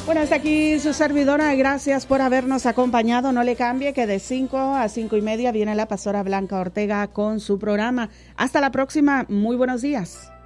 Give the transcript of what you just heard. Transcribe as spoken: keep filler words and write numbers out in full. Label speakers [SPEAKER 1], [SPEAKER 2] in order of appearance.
[SPEAKER 1] Bueno, hasta aquí su servidora. Gracias por habernos acompañado. No le cambie que de cinco a cinco y media viene la pastora Blanca Ortega con su programa. Hasta la próxima. Muy buenos días.